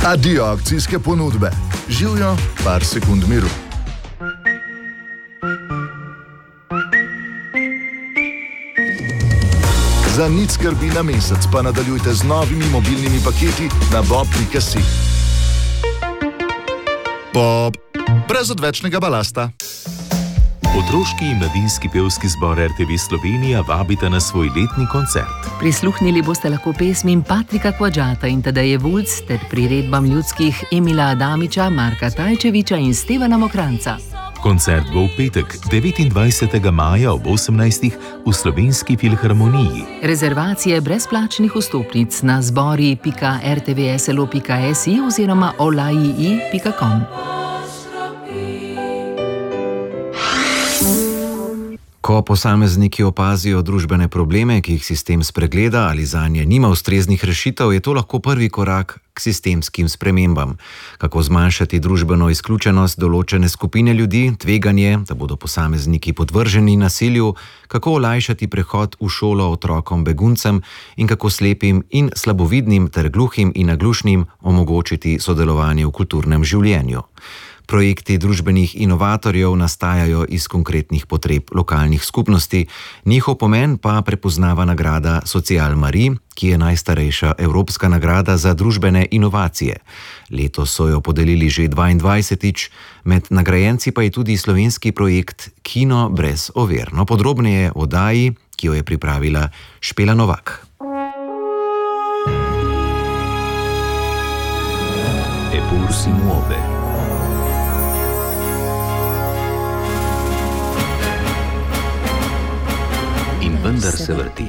Adijo akcijske ponudbe. Živjo, par sekund miru. Za nič skrbi na mesec pa nadaljujte z novimi mobilnimi paketi na bob.si. Bob. Brez odvečnega balasta. Otroški in mladinski pevski zbor RTV Slovenija vabita na svoj letni koncert. Prisluhnili boste lahko pesmim Patrika Kvadžata in Tadeje Vulc ter priredbam ljudskih Emila Adamiča, Marka Tajčeviča in Stevana Mokranca. Koncert bo v petek, 29. maja ob 18. v Slovenski filharmoniji. Rezervacije brezplačnih vstopnic na zbori.rtvslo.si oziroma olai.com. Ko posamezniki opazijo družbene probleme, ki jih sistem spregleda ali zanje nima ustreznih rešitev, je to lahko prvi korak k sistemskim spremembam. Kako zmanjšati družbeno izključenost določene skupine ljudi, tveganje, da bodo posamezniki podvrženi nasilju, kako olajšati prehod v šolo otrokom beguncem in kako slepim in slabovidnim ter gluhim in naglušnim omogočiti sodelovanje v kulturnem življenju. Projekti družbenih inovatorjev nastajajo iz konkretnih potreb lokalnih skupnosti, njihov pomen pa prepoznava nagrada Social Marie, ki je najstarejša evropska nagrada za družbene inovacije. Letos so jo podelili že 22. Med nagrajenci pa je tudi slovenski projekt Kino brez ovir. No, podrobneje o oddaji, ki jo je pripravila Špela Novak. Eppur si muove. In vendar se vrti.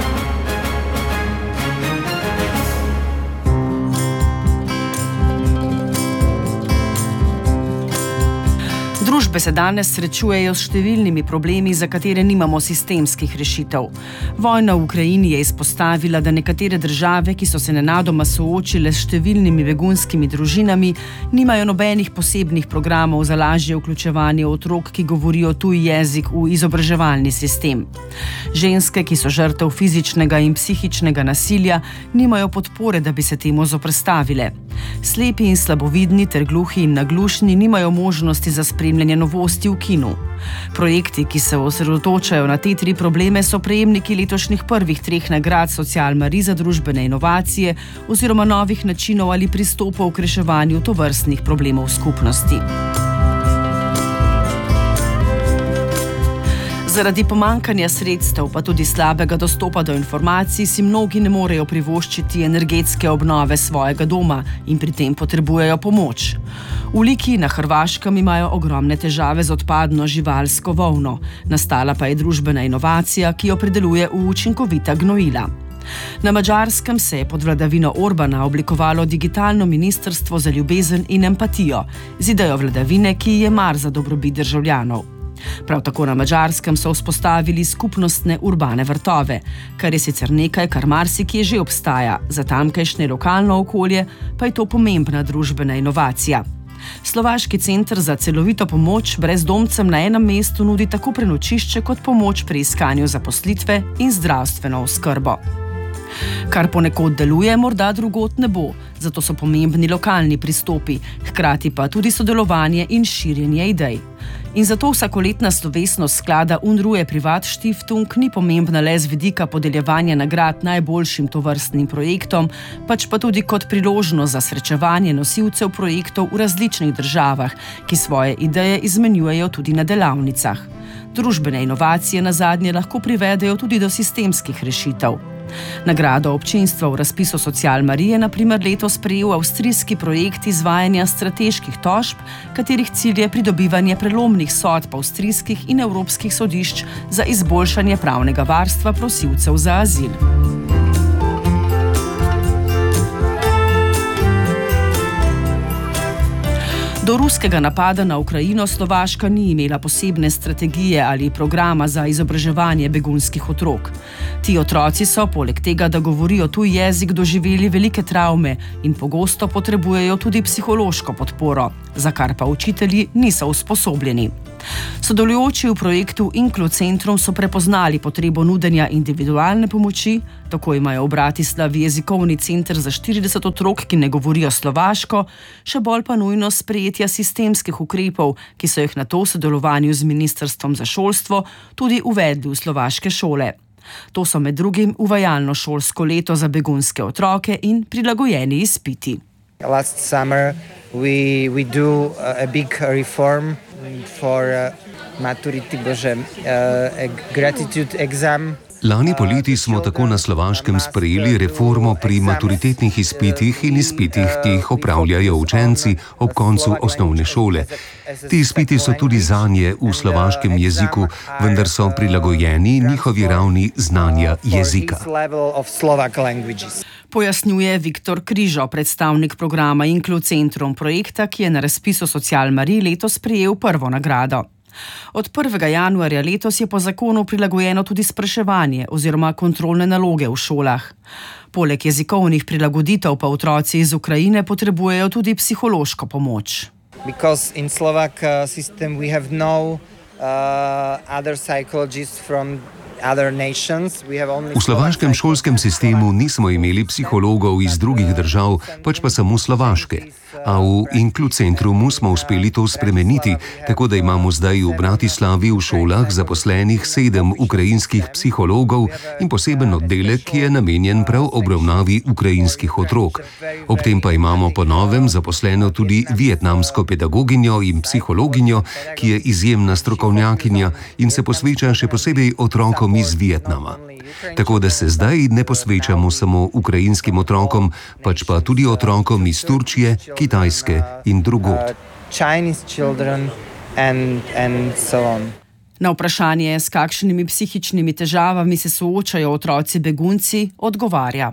Družbe se danes srečujejo s številnimi problemi, za katere nimamo sistemskih rešitev. Vojna v Ukrajini je izpostavila, da nekatere države, ki so se nenadoma soočile s številnimi begunskimi družinami, nimajo nobenih posebnih programov za lažje vključevanje otrok, ki govorijo tuj jezik, v izobraževalni sistem. Ženske, ki so žrtev fizičnega in psihičnega nasilja, nimajo podpore, da bi se temu zoperstavile. Slepi in slabovidni ter gluhi in naglušni nimajo možnosti za spremljanje novosti v kinu. Projekti, ki se osredotočajo na te tri probleme, so prejemniki letošnjih prvih 3 nagrad Social Marie za družbene inovacije oziroma novih načinov ali pristopov k reševanju tovrstnih problemov skupnosti. Zaradi pomanjkanja sredstev, pa tudi slabega dostopa do informacij, si mnogi ne morejo privoščiti energetske obnove svojega doma in pri tem potrebujejo pomoč. V Liki na Hrvaškem imajo ogromne težave z odpadno živalsko volno. Nastala pa je družbena inovacija, ki jo predeluje v učinkovita gnojila. Na Madžarskem se je pod vladavino Orbana oblikovalo digitalno ministrstvo za ljubezen in empatijo, z idejo vladavine, ki je mar za dobrobit državljanov. Prav tako na Madžarskem so vzpostavili skupnostne urbane vrtove, kar je sicer nekaj, kar marsikje že obstaja, za tamkajšnje lokalno okolje pa je to pomembna družbena inovacija. Slovaški center za celovito pomoč brezdomcem na enem mestu nudi tako prenočišče kot pomoč pri iskanju zaposlitve in zdravstveno oskrbo. Kar ponekod deluje, morda drugot ne bo, zato so pomembni lokalni pristopi, hkrati pa tudi sodelovanje in širjenje idej. In zato vsakoletna slovesnost sklada Unruhe Privatstiftung ni pomembna le z vidika podeljevanja nagrad najboljšim tovrstnim projektom, pač pa tudi kot priložnost za srečevanje nosilcev projektov v različnih državah, ki svoje ideje izmenjujejo tudi na delavnicah. Družbene inovacije nazadnje lahko privedejo tudi do sistemskih rešitev. Nagrado občinstva v razpisu Social Marie na primer letos prejel avstrijski projekt izvajanja strateških tožb, katerih cilj je pridobivanje prelomnih sodb avstrijskih in evropskih sodišč za izboljšanje pravnega varstva prosilcev za azil. Do ruskega napada na Ukrajino Slovaška ni imela posebne strategije ali programa za izobraževanje begunskih otrok. Ti otroci so, poleg tega, da govorijo tuj jezik, doživeli velike travme in pogosto potrebujejo tudi psihološko podporo, za kar pa učitelji niso usposobljeni. Sodelujoči v projektu Inklocentrum so prepoznali potrebo nudenja individualne pomoči, tako imajo v Bratislavi jezikovni center za 40 otrok, ki ne govorijo slovaško, še bolj pa nujnost sprejetja sistemskih ukrepov, ki so jih na to v sodelovanju z Ministrstvom za šolstvo tudi uvedli v slovaške šole. To so med drugim uvajalno šolsko leto za begunske otroke in prilagojeni izpiti. Last summer we do a big reform for gratitude exam. Lani poleti smo tako na Slovaškem sprejeli reformo pri maturitetnih izpitih in izpitih, ki jih opravljajo učenci ob koncu osnovne šole. Ti izpiti so tudi zanje v slovaškem jeziku, vendar so prilagojeni njihovi ravni znanja jezika. Pojasnjuje Viktor Križo, predstavnik programa Inklocentrum projekta, ki je na razpisu Social Marie letos prejel prvo nagrado. Od 1. januarja letos je po zakonu prilagojeno tudi spraševanje oziroma kontrolne naloge v šolah. Poleg jezikovnih prilagoditev pa otroci iz Ukrajine potrebujejo tudi psihološko pomoč. Because in Slovak system we have no other psychologists from other nations. V slovaškem šolskem sistemu nismo imeli psihologov iz drugih držav, pač pa samo slovaške. A v Inklocentrumu smo uspeli to spremeniti, tako da imamo zdaj v Bratislavi v šolah zaposlenih 7 ukrajinskih psihologov in poseben oddelek, ki je namenjen prav obravnavi ukrajinskih otrok. Ob tem pa imamo po novem zaposleno tudi vietnamsko pedagoginjo in psihologinjo, ki je izjemna strokovnjakinja in se posveča še posebej otrokom iz Vietnama. Tako da se zdaj ne posvečamo samo ukrajinskim otrokom, pač pa tudi otrokom iz Turčije, Kitajske in drugod. Na vprašanje, s kakšnimi psihičnimi težavami se soočajo otroci begunci, odgovarja.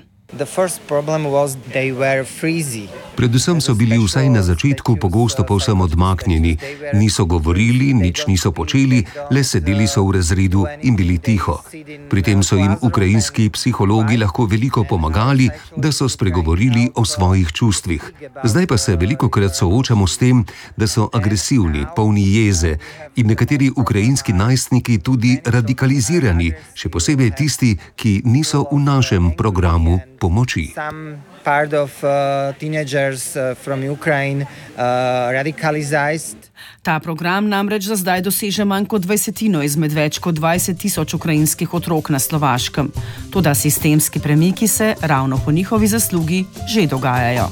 Predvsem so bili vsaj na začetku pogosto povsem odmaknjeni. Niso govorili, nič niso počeli, le sedeli so v razredu in bili tiho. Pri tem so jim ukrajinski psihologi lahko veliko pomagali, da so spregovorili o svojih čustvih. Zdaj pa se velikokrat soočamo s tem, da so agresivni, polni jeze in nekateri ukrajinski najstniki tudi radikalizirani, še posebej tisti, ki niso v našem programu pomoči. Ta program namreč za zdaj doseže manj kot 20% izmed več kot 20,000 ukrajinskih otrok na Slovaškem. Toda sistemski premiki se ravno po njihovi zaslugi že dogajajo.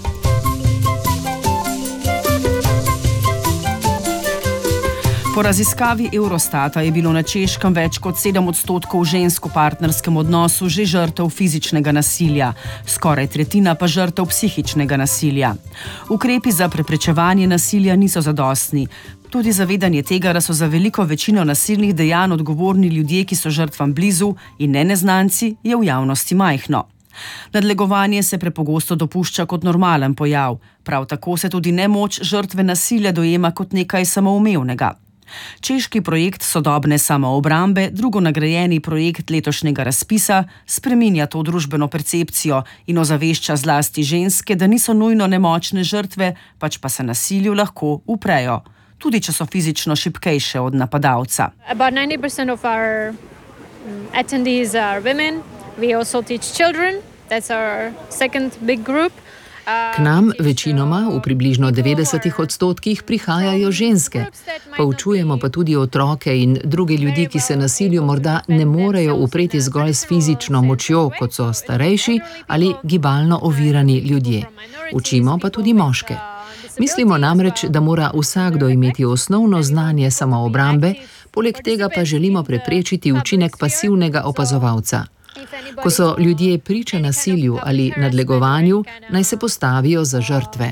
Po raziskavi Eurostata je bilo na Češkem več kot 7% žensk v partnerskem odnosu že žrtev fizičnega nasilja, skoraj tretjina pa žrtev psihičnega nasilja. Ukrepi za preprečevanje nasilja niso zadostni. Tudi zavedanje tega, da so za veliko večino nasilnih dejanj odgovorni ljudje, ki so žrtvam blizu in ne neznanci, je v javnosti majhno. Nadlegovanje se prepogosto dopušča kot normalen pojav, prav tako se tudi nemoč žrtve nasilja dojema kot nekaj samoumevnega. Češki projekt sodobne samoobrambe, drugo nagrajeni projekt letošnjega razpisa, spreminja to družbeno percepcijo in ozavešča zlasti ženske, da niso nujno nemočne žrtve, pač pa se nasilju lahko uprejo, tudi če so fizično šibkejše od napadalca. About 90% of our attendees are women. We also teach children. That's our second big group. K nam večinoma, v približno 90% prihajajo ženske. Poučujemo pa tudi otroke in druge ljudi, ki se nasilju morda ne morejo upreti zgolj s fizično močjo, kot so starejši ali gibalno ovirani ljudje. Učimo pa tudi moške. Mislimo namreč, da mora vsakdo imeti osnovno znanje samoobrambe, poleg tega pa želimo preprečiti učinek pasivnega opazovalca. Ko so ljudje priča nasilju ali nadlegovanju, naj se postavijo za žrtve.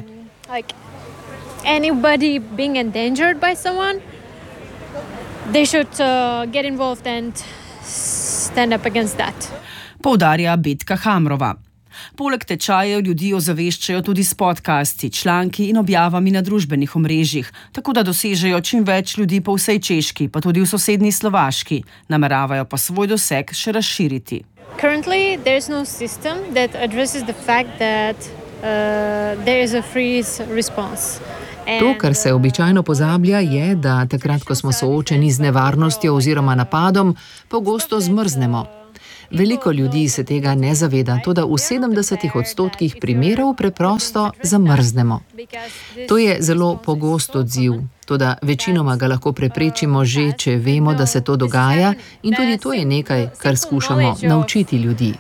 Anybody being endangered by someone, they should get involved and stand up against that. Poudarja Betka Hamrova. Poleg tečajev ljudi ozaveščajo tudi s podcasti, članki in objavami na družbenih omrežjih, tako da dosežejo čim več ljudi po vsej Češki, pa tudi v sosednji Slovaški. Nameravajo pa svoj doseg še razširiti. Currently, there is no system that addresses the fact that there is a freeze response. To, kar se običajno pozablja, je, da takrat, ko smo soočeni z nevarnostjo oziroma napadom, pogosto zmrznemo. Veliko ljudi se tega ne zaveda, toda v 70% primerov preprosto zamrznemo. To je zelo pogost odziv, toda večinoma ga lahko preprečimo že, če vemo, da se to dogaja, in tudi to je nekaj, kar skušamo naučiti ljudi.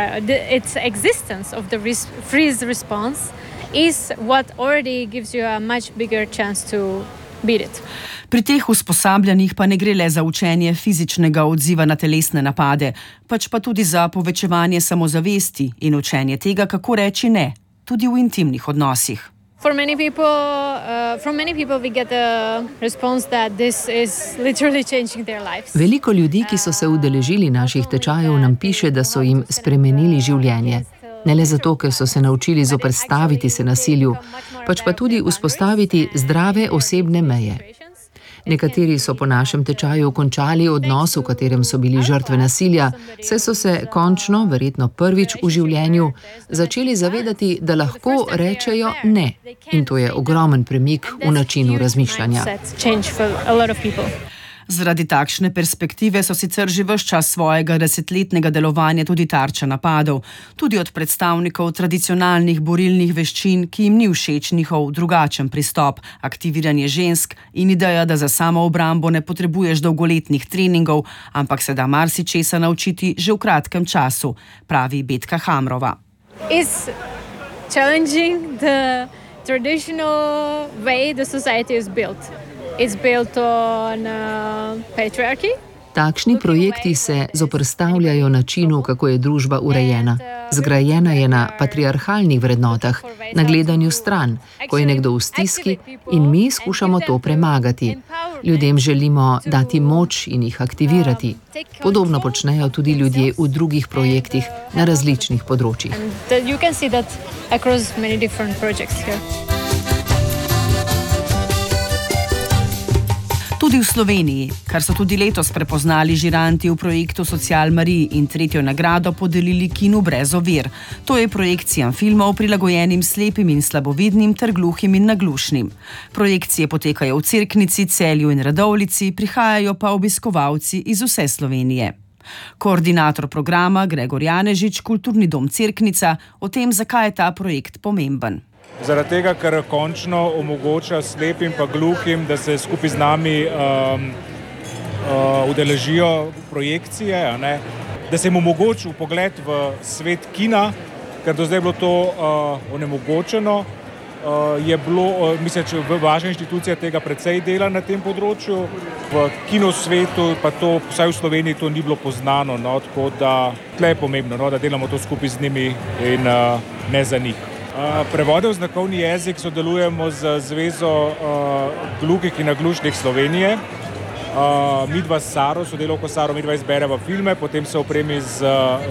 Is what already gives you a much bigger chance to beat it. Pri teh usposabljanjih pa ne gre le za učenje fizičnega odziva na telesne napade, pač pa tudi za povečevanje samozavesti in učenje tega, kako reči ne, tudi v intimnih odnosih. From many people we get a response that this is literally changing their lives. Veliko ljudi, ki so se udeležili naših tečajev, nam piše, da so jim spremenili življenje. Ne le zato, ker so se naučili zoperstaviti se nasilju, pač pa tudi vzpostaviti zdrave osebne meje. Nekateri so po našem tečaju končali odnos, v katerem so bili žrtve nasilja, saj so se končno, verjetno prvič v življenju, začeli zavedati, da lahko rečejo ne. In to je ogromen premik v načinu razmišljanja. Zaradi takšne perspektive so sicer že ves čas svojega 10-letnega delovanja tudi tarča napadov, tudi od predstavnikov tradicionalnih borilnih veščin, ki jim ni všeč njihov drugačen pristop, aktiviranje žensk in ideja, da za samoobrambo ne potrebuješ dolgoletnih treningov, ampak se da marsičesa naučiti že v kratkem času, pravi Betka Hamrova. It's challenging the traditional way the society is built. It's built on patriarchy. Takšni projekti se zoperstavljajo načinu, kako je družba urejena. Zgrajena je na patriarhalnih vrednotah, na gledanju stran, ko je nekdo v stiski, in mi skušamo to premagati. Ljudem želimo dati moč in jih aktivirati. Podobno počnejo tudi ljudje v drugih projektih na različnih področjih. Tudi v Sloveniji, kar so tudi letos prepoznali žiranti v projektu Social Marie in 3. nagrado podelili Kinu brez ovir. To je projekcijam filmov prilagojenim slepim in slabovidnim ter gluhim in naglušnim. Projekcije potekajo v Cerknici, Celju in Radovljici, prihajajo pa obiskovalci iz vse Slovenije. Koordinator programa Gregor Janežič, Kulturni dom Cerknica, o tem, zakaj je ta projekt pomemben. Zaradi tega, ker končno omogoča slepim pa gluhim, da se skupaj z nami udeležijo projekcije, da se jim omogoči pogled v svet kina, ker do zdaj je bilo to onemogočeno. Je bilo, mislim, v vaša inštitucija tega precej dela na tem področju. V kinosvetu, pa to, vsaj v Sloveniji, to ni bilo poznano, tako da tle je pomembno, da delamo to skupaj z njimi in ne za njih. Prevode v znakovni jezik sodelujemo z Zvezo gluhih in naglušnih Slovenije. Midva s Saro, sodelavko Saro, midva izbereva filme, potem se opremi z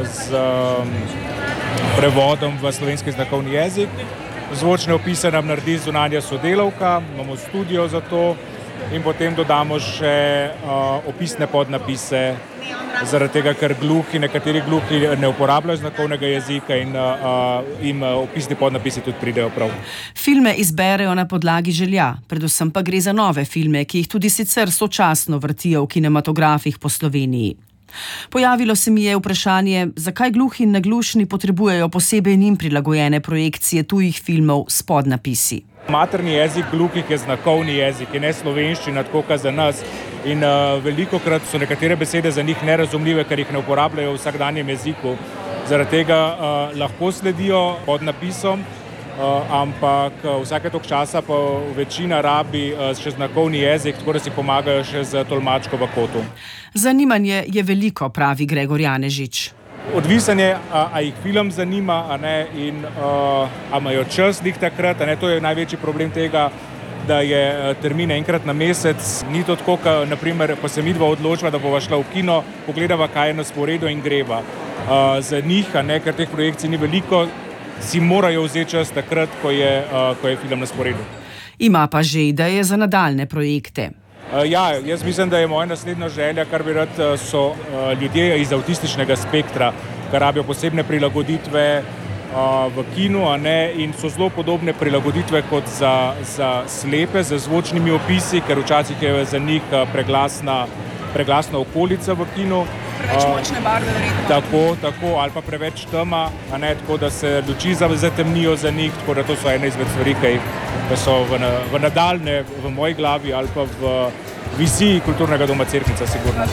prevodom v slovenski znakovni jezik. Zvočne opise nam naredi zunanja sodelavka, imamo studio za to in potem dodamo še opisne podnapise, zaradi tega, ker nekateri gluhi ne uporabljajo znakovnega jezika in jim opisni podnapisi tudi pridejo prav. Filme izberejo na podlagi želja, predvsem pa gre za nove filme, ki jih tudi sicer sočasno vrtijo v kinematografih po Sloveniji. Pojavilo se mi je vprašanje, zakaj gluhi in naglušni potrebujejo posebej njim prilagojene projekcije tujih filmov s podnapisi. Materni jezik gluhih je znakovni jezik in ne slovenščina, tako kot za nas. In velikokrat so nekatere besede za njih nerazumljive, ker jih ne uporabljajo v vsakdanjem jeziku. Zaradi tega lahko sledijo podnapisom, ampak vsake toliko časa pa večina rabi še znakovni jezik, tako da si pomagajo še z tolmačko v kotu. Zanimanje je veliko, pravi Gregor Janežič. Odvisen je, a jih film zanima, in a imajo čas njih takrat, to je največji problem tega, da je termin enkrat na mesec. Ni to tako, naprimer, ko se midva odločila, da bova šla v kino, pogledava, kaj je na sporedu in greva. Za njih, ker teh projekcij ni veliko, si morajo vzeti čas takrat, ko je film na sporedu. Ima pa že ideje za nadaljne projekte. Ja, jaz mislim, da je moja naslednja želja, kar bi rad, so ljudje iz avtističnega spektra, kar rabijo posebne prilagoditve, v kinu, in so zelo podobne prilagoditve kot za slepe, z zvočnimi opisi, ker včasih je za njih preglasna okolica v kinu. Preveč močne barve, verjetno. Tako, ali pa preveč tema, tako da se luči zatemnijo za njih, tako da to so ene izmed stvari, ki so v nadaljne v moji glavi ali pa v viziji kulturnega doma Cerknica sigurno.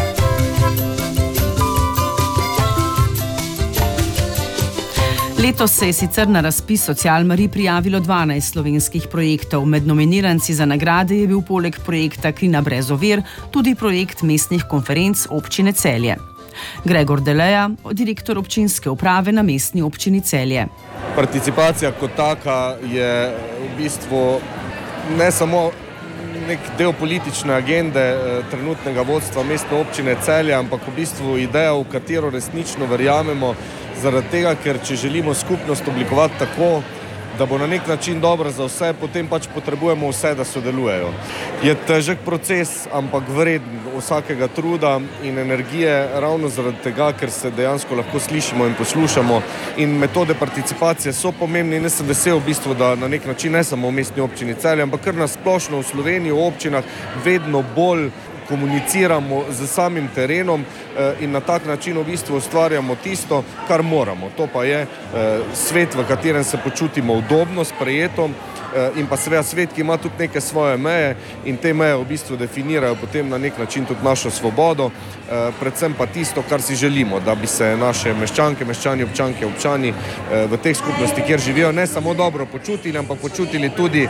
Letos se je sicer na razpis Social Marie prijavilo 12 slovenskih projektov. Med nominiranci za nagrade je bil poleg projekta Klina brez ovir tudi projekt mestnih konferenc občine Celje. Gregor Deleja, direktor občinske uprave na mestni občini Celje. Participacija kot taka je v bistvu ne samo nek del politične agende trenutnega vodstva mestne občine Celje, ampak v bistvu ideja, v katero resnično verjamemo, zaradi tega, ker če želimo skupnost oblikovati tako, da bo na nek način dobra za vse, potem pač potrebujemo vse, da sodelujejo. Je težek proces, ampak vreden vsakega truda in energije, ravno zaradi tega, ker se dejansko lahko slišimo in poslušamo, in metode participacije so pomembne in jaz sem vesel v bistvu, da na nek način ne samo v mestni občini Celje, ampak kar nasplošno v Sloveniji, v občinah vedno bolj komuniciramo z samim terenom in na tak način v bistvu ustvarjamo tisto, kar moramo. To pa je svet, v katerem se počutimo udobno, sprejeto in pa seveda svet, ki ima tudi neke svoje meje in te meje v bistvu definirajo potem na nek način tudi našo svobodo, predvsem pa tisto, kar si želimo, da bi se naše meščanke, meščani, občanke, občani v teh skupnosti, kjer živijo, ne samo dobro počutili, ampak počutili tudi,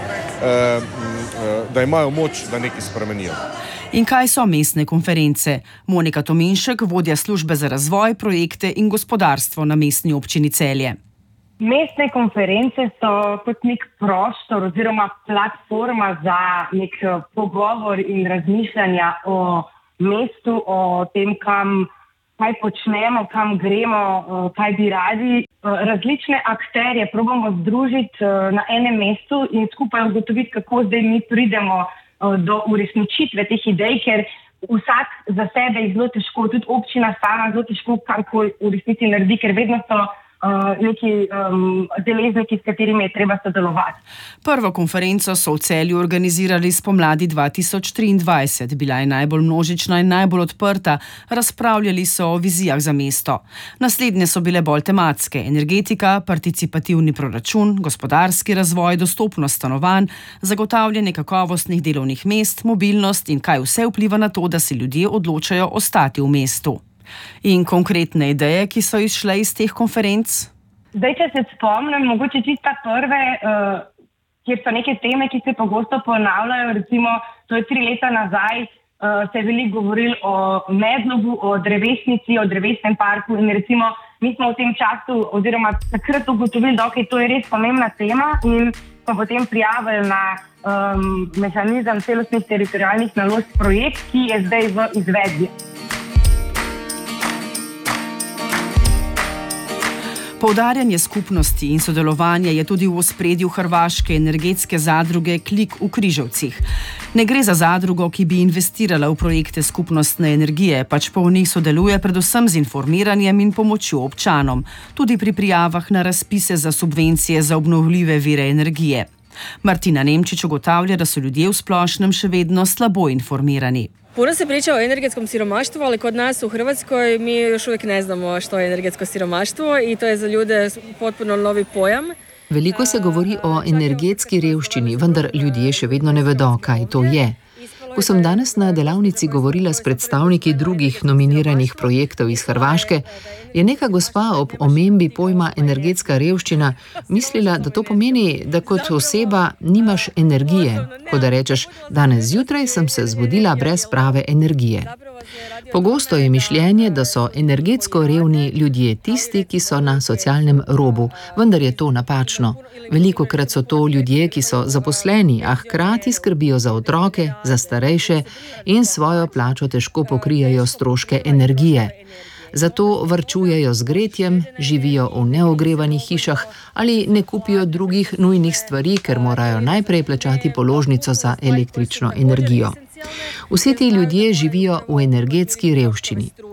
da imajo moč, da nekaj spremenijo. In kaj so mestne konference? Monika Tominšek, vodja službe za razvoj, projekte in gospodarstvo na mestni občini Celje. Mestne konference so kot nek prostor oziroma platforma za nek pogovor in razmišljanja o mestu, o tem, kaj počnemo, kam gremo, kaj bi radi. Različne akterje probamo združiti na enem mestu in skupaj ugotoviti, kako zdaj mi pridemo do uresničitve teh idej, ker vsak za sebe je zelo težko, tudi občina sama zelo težko karkoli v resnici naredi, ker vedno so neki deležniki, s katerimi je treba sodelovati. Prvo konferenco so v Celju organizirali spomladi 2023. Bila je najbolj množična in najbolj odprta. Razpravljali so o vizijah za mesto. Naslednje so bile bolj tematske: energetika, participativni proračun, gospodarski razvoj, dostopnost stanovanj, zagotavljanje kakovostnih delovnih mest, mobilnost in kaj vse vpliva na to, da se ljudje odločajo ostati v mestu. In konkretne ideje, ki so izšle iz teh konferenc? Zdaj, če se spomnim, mogoče čista prve, kjer so neke teme, ki se pogosto ponavljajo, recimo, to je 3 leta nazaj, se je veliko govorili o Medlogu, o drevesnici, o drevesnem parku in recimo mi smo v tem času oziroma takrat ugotovili, da to je res pomembna tema in smo potem prijavili na mehanizem celostnih teritorialnih naložb projekt, ki je zdaj v izvedbi. Poudarjanje skupnosti in sodelovanja je tudi v ospredju hrvaške energetske zadruge Klik v Križevcih. Ne gre za zadrugo, ki bi investirala v projekte skupnostne energije, pač pa v njih sodeluje predvsem z informiranjem in pomočjo občanom, tudi pri prijavah na razpise za subvencije za obnovljive vire energije. Martina Nemčič ugotavlja, da so ljudje v splošnem še vedno slabo informirani. Puno se priča o energetskom siromaštvu, ali kod nas u Hrvatskoj mi još uvijek ne znamo što je energetsko siromaštvo i to je za ljude potpuno novi pojam. Veliko se govori o energetski revščini, vendar ljudje še vedno ne vedo, kaj to je. Ko sem danes na delavnici govorila s predstavniki drugih nominiranih projektov iz Hrvaške, je neka gospa ob omembi pojma energetska revščina mislila, da to pomeni, da kot oseba nimaš energije, ko da rečeš, danes zjutraj sem se zbudila brez prave energije. Pogosto je mišljenje, da so energetsko revni ljudje tisti, ki so na socialnem robu, vendar je to napačno. Velikokrat so to ljudje, ki so zaposleni, a hkrati skrbijo za otroke, za starejše in svojo plačo težko pokrijajo stroške energije. Zato varčujejo z gretjem, živijo v neogrevanih hišah ali ne kupijo drugih nujnih stvari, ker morajo najprej plačati položnico za električno energijo. Vsi ti ljudje živijo v energetski revščini.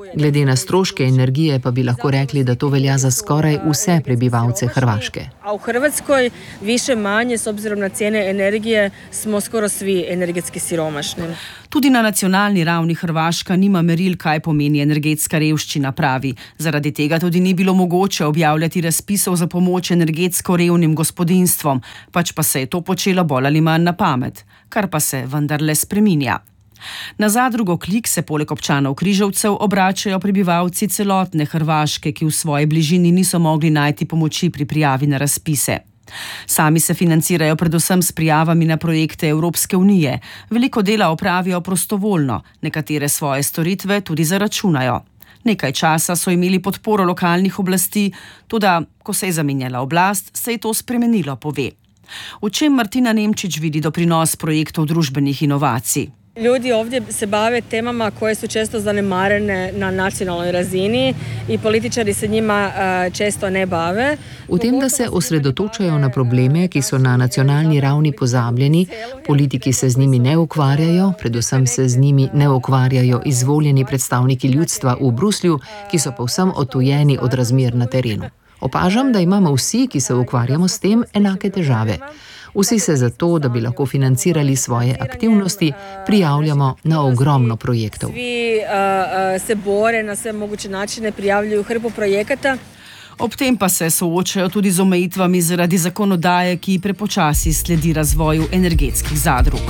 Glede na stroške energije pa bi lahko rekli, da to velja za skoraj vse prebivalce Hrvaške. A u Hrvatskoj više manje, s obzirom na cijene energije, smo skoro svi energetski siromašni. Tudi na nacionalni ravni Hrvaška nima meril, kaj pomeni energetska revščina, pravi. Zaradi tega tudi ni bilo mogoče objavljati razpisov za pomoč energetsko revnim gospodinjstvom, pač pa se je to počelo bolj ali manj na pamet, kar pa se vendarle spreminja. Na zadrugo Klik se poleg občanov Križevcev obračajo prebivalci celotne Hrvaške, ki v svoji bližini niso mogli najti pomoči pri prijavi na razpise. Sami se financirajo predvsem s prijavami na projekte Evropske unije. Veliko dela opravijo prostovoljno, nekatere svoje storitve tudi zaračunajo. Nekaj časa so imeli podporo lokalnih oblasti, toda ko se je zamenjala oblast, se je to spremenilo, pove. V čem Martina Nemčić vidi doprinos projektov družbenih inovacij? Ljudi ovdje se bave temama koje su često zanemarene na nacionalnoj razini i političari se njima često ne bave. V tem, da se osredotočajo na probleme, ki so na nacionalni ravni pozabljeni, politiki se z njimi ne ukvarjajo, predvsem se z njimi ne ukvarjajo izvoljeni predstavniki ljudstva v Bruslju, ki so povsem odtujeni od razmer na terenu. Opažam, da imamo vsi, ki se ukvarjamo s tem, enake težave. Vsi se zato, da bi lahko financirali svoje aktivnosti, prijavljamo na ogromno projektov. Svi se bore na sve moguće načine, prijavljuju hrpu projekata. Ob tem pa se soočajo tudi z omejitvami zaradi zakonodaje, ki prepočasi sledi razvoju energetskih zadrug.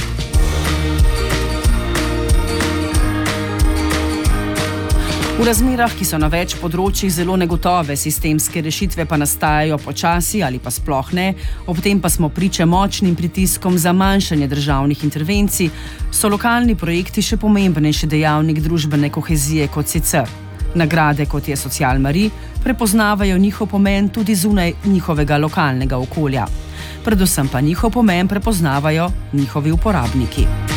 V razmerah, ki so na več področjih zelo negotove, sistemske rešitve pa nastajajo počasi ali pa sploh ne, ob tem pa smo priče močnim pritiskom za manjšanje državnih intervencij, so lokalni projekti še pomembnejši dejavnik družbene kohezije kot sicer. Nagrade, kot je Social Marie, prepoznavajo njihov pomen tudi zunaj njihovega lokalnega okolja. Predvsem pa njihov pomen prepoznavajo njihovi uporabniki.